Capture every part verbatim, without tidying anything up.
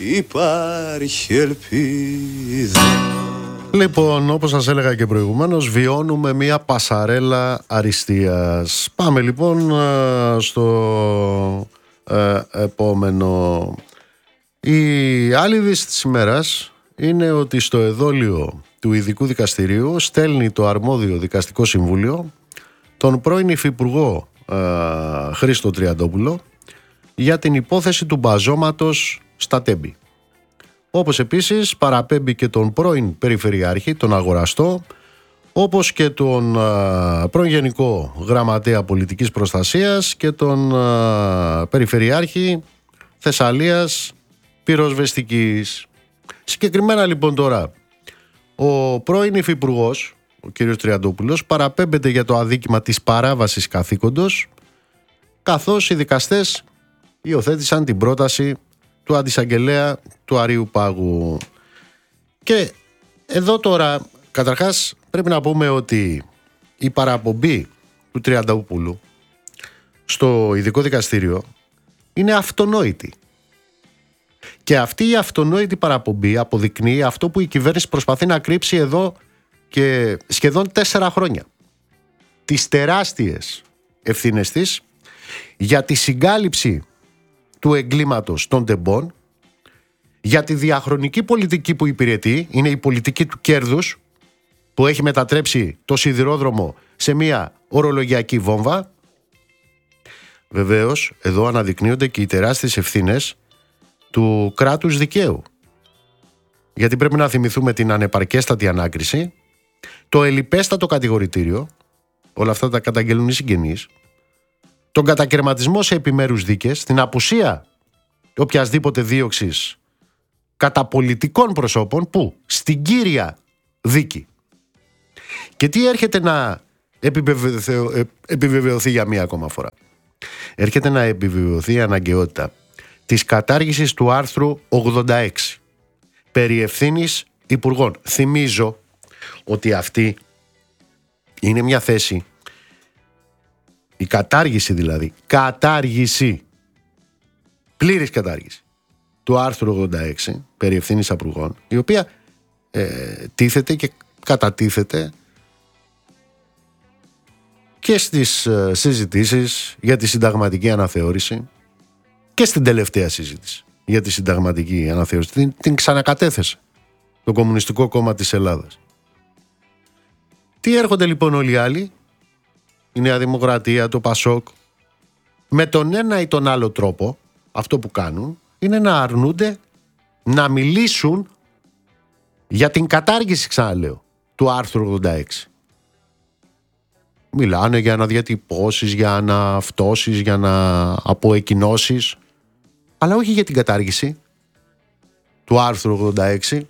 υπάρχει ελπίδα. Λοιπόν, όπως σας έλεγα και προηγουμένως, βιώνουμε μια πασαρέλα αριστείας. Πάμε λοιπόν στο ε, επόμενο. Η άλλη είδηση της ημέρας είναι ότι στο εδόλιο του Ειδικού Δικαστηρίου στέλνει το αρμόδιο δικαστικό συμβούλιο τον πρώην υφυπουργό ε, Χρήστο Τριαντόπουλο για την υπόθεση του μπαζώματος στα Τέμπη. Όπως επίσης παραπέμπει και τον πρώην Περιφερειάρχη, τον Αγοραστό, όπως και τον α, πρώην Γενικό Γραμματέα Πολιτικής Προστασίας και τον α, Περιφερειάρχη Θεσσαλίας Πυροσβεστικής. Συγκεκριμένα λοιπόν τώρα, ο πρώην υφυπουργός, ο κ. Τριαντόπουλος, παραπέμπεται για το αδίκημα της παράβασης καθήκοντος, καθώς οι δικαστές υιοθέτησαν την πρόταση του αντισαγγελέα του Αρείου Πάγου. Και εδώ τώρα, καταρχάς, πρέπει να πούμε ότι η παραπομπή του Τριαντόπουλου στο Ειδικό Δικαστήριο είναι αυτονόητη. Και αυτή η αυτονόητη παραπομπή αποδεικνύει αυτό που η κυβέρνηση προσπαθεί να κρύψει εδώ και σχεδόν τέσσερα χρόνια. Τις τεράστιες ευθύνες της για τη συγκάλυψη του εγκλήματος των τεμπών, για τη διαχρονική πολιτική που υπηρετεί, είναι η πολιτική του κέρδους που έχει μετατρέψει το σιδηρόδρομο σε μια ορολογιακή βόμβα. Βεβαίως, εδώ αναδεικνύονται και οι τεράστιες ευθύνες του κράτους δικαίου. Γιατί πρέπει να θυμηθούμε την ανεπαρκέστατη ανάκριση, το ελλιπέστατο κατηγορητήριο, όλα αυτά τα καταγγελούν οι συγγενείς, τον κατακαιρματισμό σε επιμέρους δίκες, την απουσία οποιασδήποτε δίωξης κατά πολιτικών προσώπων, που στην κύρια δίκη. Και τι έρχεται να επιβεβαιωθεί, επιβεβαιωθεί για μία ακόμα φορά. Έρχεται να επιβεβαιωθεί η αναγκαιότητα της κατάργησης του άρθρου ογδόντα έξι περί ευθύνης υπουργών. Θυμίζω ότι αυτή είναι μια θέση, η κατάργηση δηλαδή, κατάργηση, πλήρης κατάργηση του άρθρου ογδόντα έξι περί ευθύνης υπουργών, η οποία ε, τίθεται και κατατίθεται και στις ε, συζητήσεις για τη συνταγματική αναθεώρηση και στην τελευταία συζήτηση για τη συνταγματική αναθεώρηση. Την, την ξανακατέθεσε το Κομμουνιστικό Κόμμα της Ελλάδας. Τι έρχονται λοιπόν όλοι οι άλλοι, η Νέα Δημοκρατία, το Πασόκ, με τον ένα ή τον άλλο τρόπο, αυτό που κάνουν είναι να αρνούνται να μιλήσουν για την κατάργηση, ξαναλέω, του άρθρου ογδόντα έξι. Μιλάνε για αναδιατυπώσεις, για αναυτώσεις, για αποεκκοινώσεις, αλλά όχι για την κατάργηση του άρθρου ογδόντα έξι.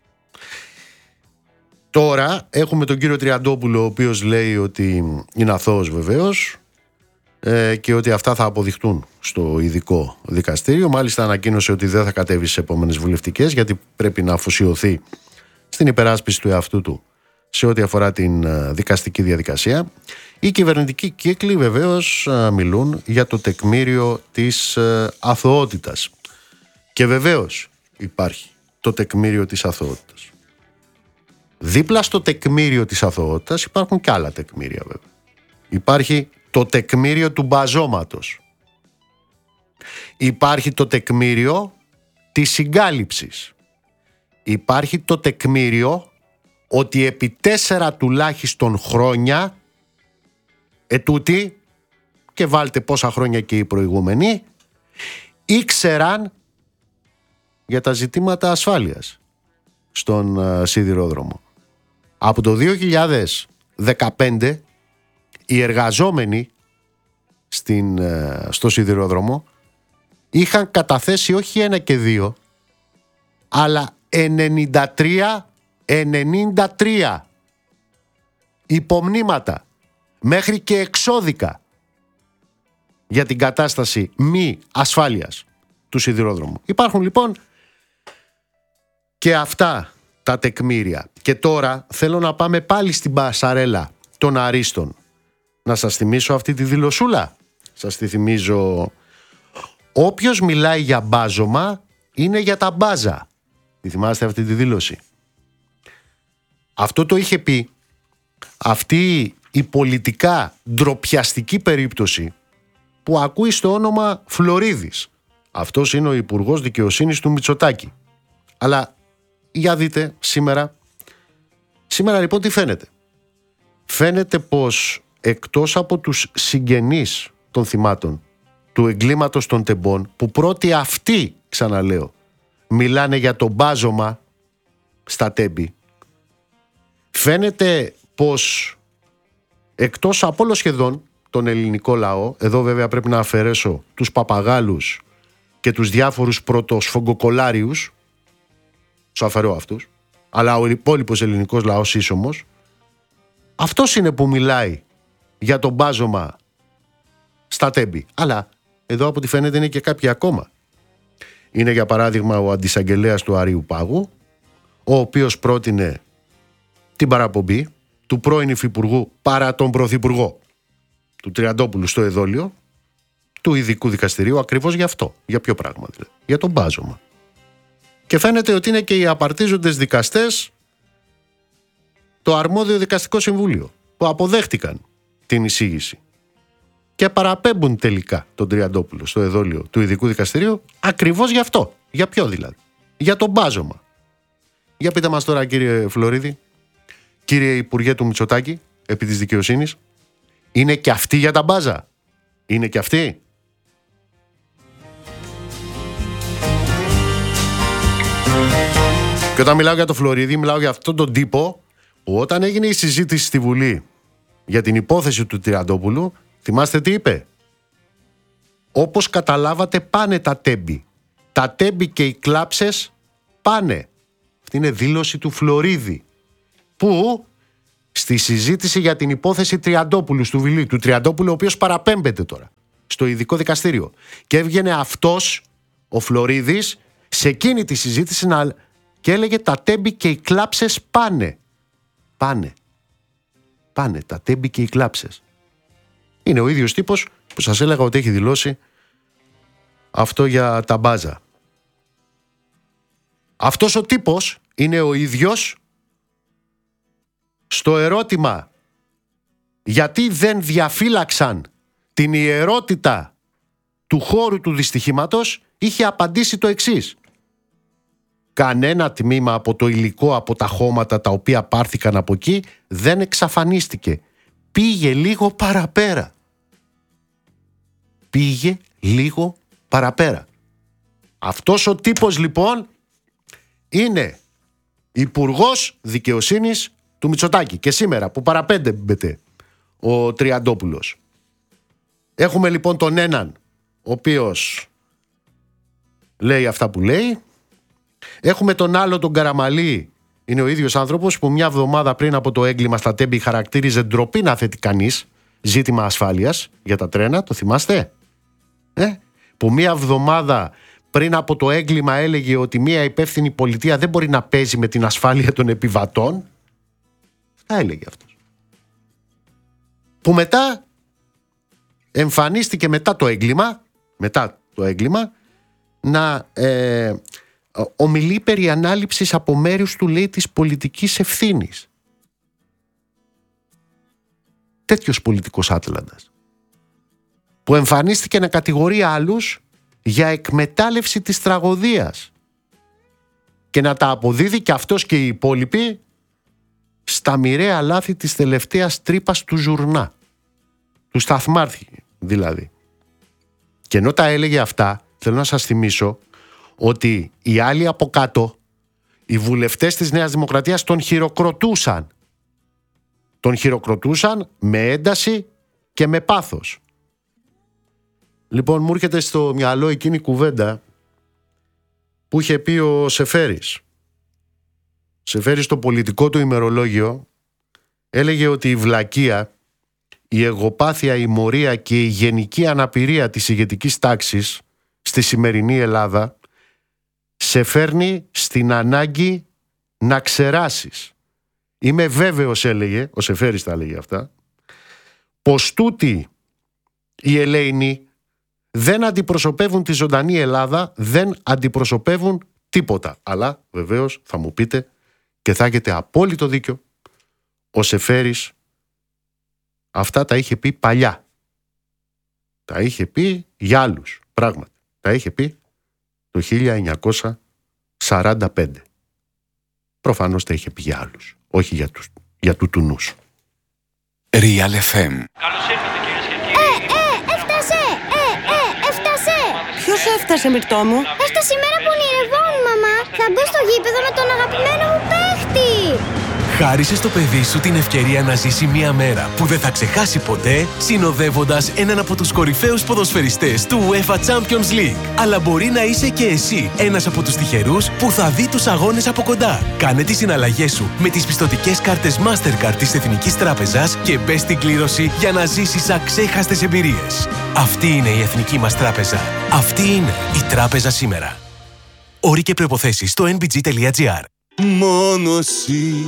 Τώρα έχουμε τον κύριο Τριαντόπουλο, ο οποίος λέει ότι είναι αθώος βεβαίως ε, και ότι αυτά θα αποδειχτούν στο ειδικό δικαστήριο. Μάλιστα ανακοίνωσε ότι δεν θα κατέβει στις επόμενες βουλευτικές, γιατί πρέπει να αφοσιωθεί στην υπεράσπιση του εαυτού του σε ό,τι αφορά την δικαστική διαδικασία. Οι κυβερνητικοί κύκλοι βεβαίως μιλούν για το τεκμήριο της αθωότητας. Και βεβαίως υπάρχει το τεκμήριο της αθωότητας. Δίπλα στο τεκμήριο της αθωότητας υπάρχουν και άλλα τεκμήρια βέβαια. Υπάρχει το τεκμήριο του μπαζώματος. Υπάρχει το τεκμήριο της συγκάλυψης. Υπάρχει το τεκμήριο ότι επί τέσσερα τουλάχιστον χρόνια, ετούτοι, και βάλτε πόσα χρόνια και οι προηγούμενοι, ήξεραν για τα ζητήματα ασφάλειας στον uh, σιδηρόδρομο. Από το δύο χιλιάδες δεκαπέντε οι εργαζόμενοι στην, uh, στο σιδηρόδρομο είχαν καταθέσει όχι ένα και δύο, αλλά ενενήντα τρία ενενήντα τρία υπομνήματα μέχρι και εξώδικα για την κατάσταση μη ασφάλειας του σιδηρόδρομου. Υπάρχουν λοιπόν και αυτά τα τεκμήρια. Και τώρα θέλω να πάμε πάλι στην πασαρέλα των αρίστων. Να σας θυμίσω αυτή τη δηλωσούλα. Σας τη θυμίζω. Όποιος μιλάει για μπάζωμα είναι για τα μπάζα. Τη θυμάστε αυτή τη δήλωση? Αυτό το είχε πει αυτή η πολιτικά ντροπιαστική περίπτωση που ακούει στο όνομα Φλωρίδης. Αυτός είναι ο Υπουργός Δικαιοσύνης του Μητσοτάκη. Αλλά για δείτε σήμερα. Σήμερα λοιπόν τι φαίνεται? Φαίνεται πως εκτός από τους συγγενείς των θυμάτων του εγκλήματος των τεμπών, που πρώτοι αυτοί, ξαναλέω, μιλάνε για το μπάζωμα στα τέμπη, φαίνεται πως εκτός από όλο σχεδόν τον ελληνικό λαό, εδώ βέβαια πρέπει να αφαιρέσω τους παπαγάλους και τους διάφορους πρωτοσφογκοκολάριους, τους αφαιρώ αυτούς, αλλά ο υπόλοιπος ελληνικός λαός ίσομος, αυτός είναι που μιλάει για το μπάζωμα στα τέμπη. Αλλά εδώ από ό,τι φαίνεται είναι και κάποιοι ακόμα. Είναι για παράδειγμα ο αντισαγγελέας του Αρείου Πάγου, ο οποίος πρότεινε την παραπομπή του πρώην υφυπουργού παρά τον πρωθυπουργό του Τριαντόπουλου στο εδόλιο του ειδικού δικαστηρίου, ακριβώς για αυτό. Για ποιο πράγμα δηλαδή? Για το μπάζωμα. Και φαίνεται ότι είναι και οι απαρτίζοντες δικαστές, το αρμόδιο δικαστικό συμβούλιο, που αποδέχτηκαν την εισήγηση και παραπέμπουν τελικά τον Τριαντόπουλο στο εδόλιο του ειδικού δικαστηρίου ακριβώς γι' αυτό. Για ποιο δηλαδή? Για το μπάζωμα. Για πείτε μας τώρα, κύριε Φλωρίδη, κύριε Υπουργέ του Μητσοτάκη, επί της δικαιοσύνης, είναι και αυτοί για τα μπάζα? Είναι και αυτοί? Και όταν μιλάω για το Φλωρίδη, μιλάω για αυτόν τον τύπο που όταν έγινε η συζήτηση στη Βουλή για την υπόθεση του Τριαντόπουλου, θυμάστε τι είπε? Όπως καταλάβατε πάνε τα τέμπη. Τα τέμπη και οι κλάψες πάνε. Αυτή είναι δήλωση του Φλωρίδη, που στη συζήτηση για την υπόθεση Τριαντόπουλου στο Βουλή, του Τριαντόπουλου, ο οποίος παραπέμπεται τώρα στο ειδικό δικαστήριο, και έβγαινε αυτός ο Φλωρίδης σε εκείνη τη συζήτηση να... και έλεγε τα τέμπη και οι κλάψες πάνε. Πάνε. Πάνε τα τέμπη και οι κλάψες. Είναι ο ίδιος τύπος που σας έλεγα ότι έχει δηλώσει αυτό για τα μπάζα. Αυτός ο τύπος είναι ο ίδιος στο ερώτημα γιατί δεν διαφύλαξαν την ιερότητα του χώρου του δυστυχήματος, είχε απαντήσει το εξής: κανένα τμήμα από το υλικό, από τα χώματα τα οποία πάρθηκαν από εκεί δεν εξαφανίστηκε. Πήγε λίγο παραπέρα. Πήγε λίγο παραπέρα. Αυτός ο τύπος λοιπόν είναι Υπουργός Δικαιοσύνης του Μητσοτάκη. Και σήμερα που παραπέμπεται ο Τριαντόπουλος, έχουμε λοιπόν τον έναν ο οποίος λέει αυτά που λέει. Έχουμε τον άλλο τον Καραμαλή, είναι ο ίδιος άνθρωπος που μια εβδομάδα πριν από το έγκλημα στα τέμπη χαρακτήριζε ντροπή να θέτει κανείς ζήτημα ασφάλειας για τα τρένα, το θυμάστε? Ε? Που μια εβδομάδα πριν από το έγκλημα έλεγε ότι μια υπεύθυνη πολιτεία δεν μπορεί να παίζει με την ασφάλεια των επιβατών. Αυτά έλεγε αυτός. Που μετά εμφανίστηκε μετά το έγκλημα, μετά το έγκλημα, να ε, ομιλεί περί ανάληψης από μέρους του, λέει, της πολιτικής ευθύνης. Τέτοιος πολιτικός άτλαντας, που εμφανίστηκε να κατηγορεί άλλους για εκμετάλλευση της τραγωδίας και να τα αποδίδει και αυτός και οι υπόλοιποι στα μοιραία λάθη της τελευταίας τρύπας του Ζουρνά, του Σταθμάρχη δηλαδή. Και ενώ τα έλεγε αυτά, θέλω να σας θυμίσω ότι οι άλλοι από κάτω, οι βουλευτές της Νέας Δημοκρατίας, τον χειροκροτούσαν. Τον χειροκροτούσαν με ένταση και με πάθος. Λοιπόν, μου έρχεται στο μυαλό εκείνη η κουβέντα που είχε πει ο Σεφέρης. Σεφέρης στο πολιτικό του ημερολόγιο έλεγε ότι η βλακεία, η εγωπάθεια, η μορία και η γενική αναπηρία της ηγετικής τάξης στη σημερινή Ελλάδα σε φέρνει στην ανάγκη να ξεράσεις. Είμαι βέβαιος, έλεγε, ο Σεφέρης τα έλεγε αυτά, πως τούτη η ελέηνη δεν αντιπροσωπεύουν τη ζωντανή Ελλάδα, δεν αντιπροσωπεύουν τίποτα. Αλλά βεβαίως θα μου πείτε και θα έχετε απόλυτο δίκιο, ο Σεφέρης αυτά τα είχε πει παλιά. Τα είχε πει για άλλους, πράγματι. Τα είχε πει το χίλια εννιακόσια σαράντα πέντε. Προφανώς τα είχε πει για άλλους, όχι για, τους, για τούτουνους. Real εφ εμ. Καλώς ήρθατε κυρίες και κύριοι. Ε, ε, έφτασε! Ε, ε, έφτασε! Ποιος έφτασε, Μυρτώ μου? Έφτασε η μέρα που ονειρευόμουν, μαμά! Θα μπω στο γήπεδο με τον αγαπημένο μου παίχτη! Χάρισε στο παιδί σου την ευκαιρία να ζήσει μια μέρα που δεν θα ξεχάσει ποτέ, συνοδεύοντας έναν από τους κορυφαίους ποδοσφαιριστές του UEFA Champions League. Αλλά μπορεί να είσαι και εσύ ένας από τους τυχερούς που θα δει τους αγώνες από κοντά. Κάνε τις συναλλαγές σου με τις πιστωτικές κάρτες Mastercard της Εθνικής Τράπεζας και μπες στην κλήρωση για να ζήσεις αξέχαστες εμπειρίες. Αυτή είναι η Εθνική μας Τράπεζα. Αυτή είναι η Τράπεζα σήμερα. Όροι και προϋποθέσεις στο εν μπι τζι τελεία τζι άρ. Μόνο εσύ